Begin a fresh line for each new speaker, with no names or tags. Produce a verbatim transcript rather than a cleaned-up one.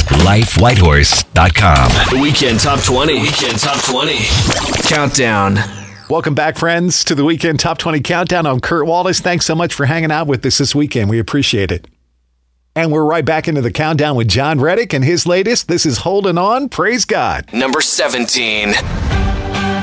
life whitehorse dot com.
The Weekend Top twenty. Weekend Top twenty. Countdown.
Welcome back, friends, to the Weekend Top twenty Countdown. I'm Kurt Wallace. Thanks so much for hanging out with us this weekend. We appreciate it. And we're right back into the countdown with John Reddick and his latest. This is Holding On. Praise God.
Number seventeen.